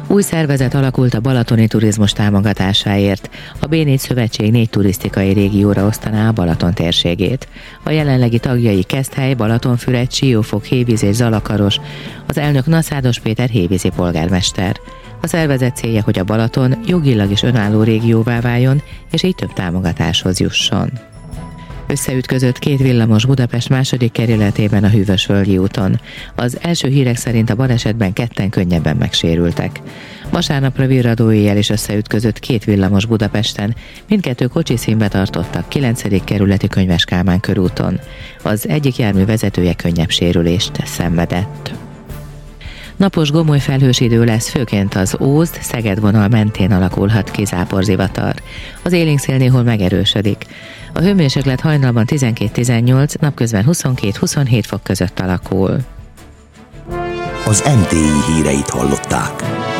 Új szervezet alakult a balatoni turizmus támogatásáért. A B4 szövetség 4 turisztikai régióra osztaná a Balaton térségét. A jelenlegi tagjai Keszthely, Balatonfüred, Siófok, Hévíz és Zalakaros, az elnök Naszádos Péter hévízi polgármester. A szervezet célja, hogy a Balaton jogilag is önálló régióvá váljon, és így több támogatáshoz jusson. Összeütközött 2 villamos Budapest második kerületében a Hűvösvölgyi úton. Az első hírek szerint a balesetben 2 könnyebben megsérültek. Vasárnapra virradó éjjel is összeütközött 2 villamos Budapesten, mindkettő kocsiszínbe tartottak 9. kerületi Könyves Kálmán körúton. Az egyik jármű vezetője könnyebb sérülést szenvedett. Napos gomoly felhős idő lesz, főként az Ózd-Szeged vonal mentén alakulhat ki záporzivatar. Az élénk szél néhol megerősödik. A hőmérséklet hajnalban 12-18, napközben 22-27 fok között alakul. Az NTI híreit hallották.